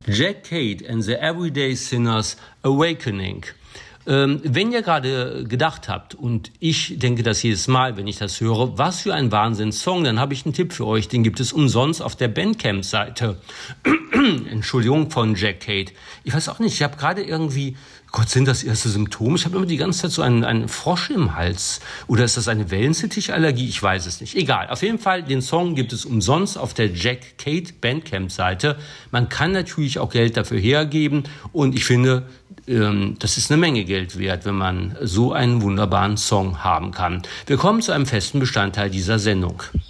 Jack Cade and the Everyday Sinners Awakening. Wenn ihr gerade gedacht habt, und ich denke das jedes Mal, wenn ich das höre, was für ein Wahnsinnssong, dann habe ich einen Tipp für euch, den gibt es umsonst auf der Bandcamp-Seite. Entschuldigung, von Jack Cade. Ich weiß auch nicht, ich habe gerade irgendwie, Gott, sind das erste Symptome? Ich habe immer die ganze Zeit so einen Frosch im Hals. Oder ist das eine Wellensittichallergie? Ich weiß es nicht. Egal. Auf jeden Fall, den Song gibt es umsonst auf der Jack Cade Bandcamp-Seite. Man kann natürlich auch Geld dafür hergeben. Und ich finde, das ist eine Menge Geld wert, wenn man so einen wunderbaren Song haben kann. Wir kommen zu einem festen Bestandteil dieser Sendung.